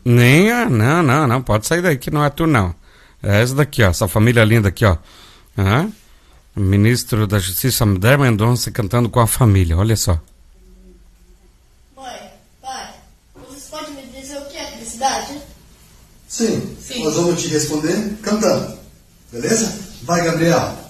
Nem, não, pode sair daí que não é tu não. É essa daqui, ó, essa família linda aqui, ó. Ministro da Justiça, André Mendonça cantando com a família, olha só. Mãe, pai, vocês podem me dizer o que é felicidade? Sim, nós vamos te responder cantando, beleza? Vai, Gabriel.